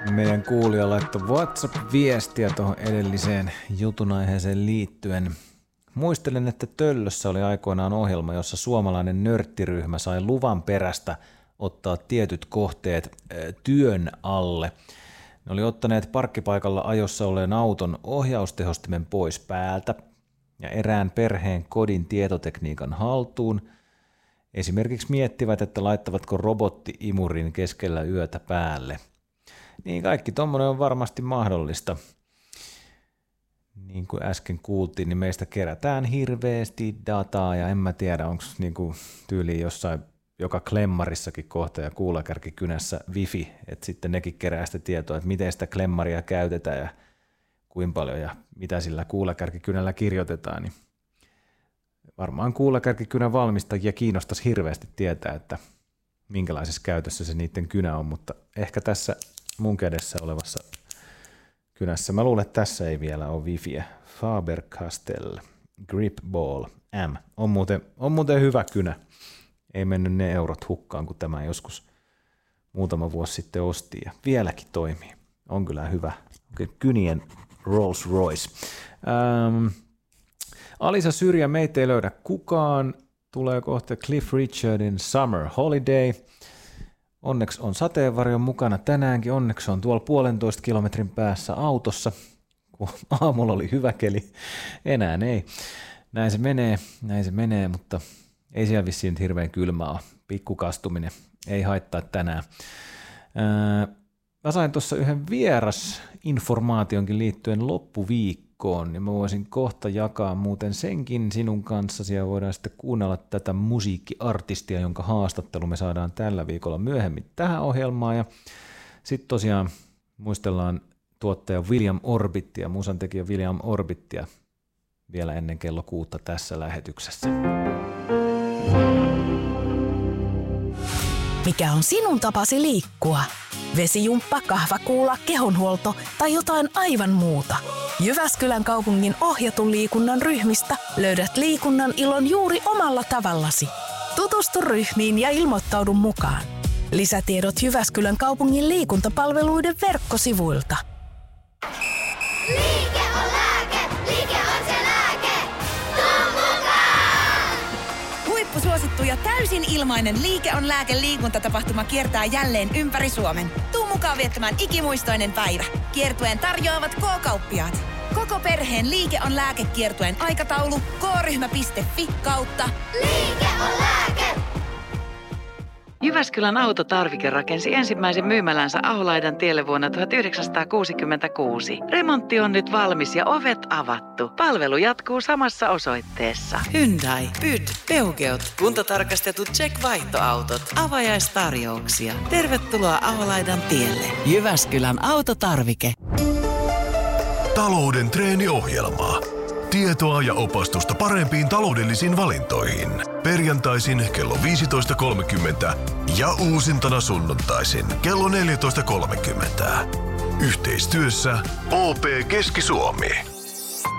Meidän kuulija laittoi WhatsApp-viestiä tuohon edelliseen jutun aiheeseen liittyen. Muistelen, että Töllössä oli aikoinaan ohjelma, jossa suomalainen nörttiryhmä sai luvan perästä ottaa tietyt kohteet työn alle. Ne oli ottaneet parkkipaikalla ajossa olleen auton ohjaustehostimen pois päältä ja erään perheen kodin tietotekniikan haltuun. Esimerkiksi miettivät, että laittavatko robotti-imurin keskellä yötä päälle. Niin kaikki tommoinen on varmasti mahdollista. Niin kuin äsken kuultiin, niin meistä kerätään hirveästi dataa ja en mä tiedä, onko niinku tyyliin jossain joka klemmarissakin kohta ja kuulakärkikynässä wifi, että sitten nekin kerää sitä tietoa, että miten sitä klemmaria käytetään ja kuinka paljon ja mitä sillä kuulakärkikynällä kirjoitetaan. Niin varmaan kuulakärkikynän valmistajia kiinnostaisi hirveästi tietää, että minkälaisessa käytössä se niiden kynä on, mutta ehkä tässä mun kädessä olevassa kynässä, mä luulen, että tässä ei vielä ole wifiä. Faber-Castell Grip Ball M on muuten hyvä kynä. Ei mennyt ne eurot hukkaan, kun tämä joskus muutama vuosi sitten ostiin ja vieläkin toimii. On kyllä hyvä. Kynien Rolls Royce. Alisa Syrjä, meitä ei löydä kukaan. Tulee kohta Cliff Richardin Summer Holiday. Onneksi on sateenvarjon mukana tänäänkin. Onneksi on tuolla 1,5 kilometrin päässä autossa, kun aamulla oli hyvä keli. Enää ei. Näin se menee, mutta ei siellä vissiin nyt hirveän kylmää ole. Pikkukastuminen ei haittaa tänään. Mä sain tuossa yhden vierasinformaationkin liittyen loppuviikkoon, ja mä voisin kohta jakaa muuten senkin sinun kanssasi, ja voidaan sitten kuunnella tätä musiikkiartistia, jonka haastattelu me saadaan tällä viikolla myöhemmin tähän ohjelmaan, ja sitten tosiaan muistellaan tuottaja William Orbittia, musantekijä William Orbittia vielä ennen kello 6 tässä lähetyksessä. Mikä on sinun tapasi liikkua? Vesijumppa, kahvakuula, kehonhuolto tai jotain aivan muuta? Jyväskylän kaupungin ohjatun liikunnan ryhmistä löydät liikunnan ilon juuri omalla tavallasi. Tutustu ryhmiin ja ilmoittaudu mukaan. Lisätiedot Jyväskylän kaupungin liikuntapalveluiden verkkosivuilta. Liike on lääke, liike on se lääke. Tuu mukaan! Huippusuosittu ja täysin ilmainen Liike on lääke -liikuntatapahtuma kiertää jälleen ympäri Suomen. Tuu mukaan viettämään ikimuistoinen päivä. Kiertueen tarjoavat K-kauppiaat. Koko perheen Liike on lääke -kiertueen aikataulu k-ryhmä.fi/. Liike on lääke! Jyväskylän Autotarvike rakensi ensimmäisen myymälänsä Aholaidan tielle vuonna 1966. Remontti on nyt valmis ja ovet avattu. Palvelu jatkuu samassa osoitteessa. Hyundai, Pyd, Peugeot, kuntotarkastetut check-vaihtoautot, avajaistarjouksia. Tervetuloa Aholaidan tielle. Jyväskylän Autotarvike. Talouden treeniohjelma. Tietoa ja opastusta parempiin taloudellisiin valintoihin. Perjantaisin kello 15.30 ja uusintana sunnuntaisin kello 14.30. Yhteistyössä OP Keski-Suomi.